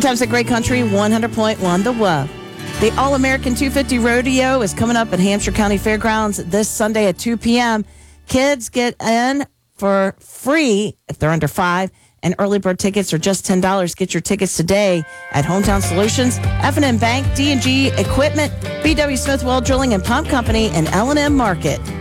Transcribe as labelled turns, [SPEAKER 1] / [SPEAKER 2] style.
[SPEAKER 1] Good Times at Great Country, 100.1 The Woof. The All-American 250 Rodeo is coming up at Hampshire County Fairgrounds this Sunday at 2 p.m. Kids get in for free if they're under 5, and early bird tickets are just $10. Get your tickets today at Hometown Solutions, F&M Bank, D&G Equipment, B.W. Smith Well Drilling and Pump Company, and L&M Market.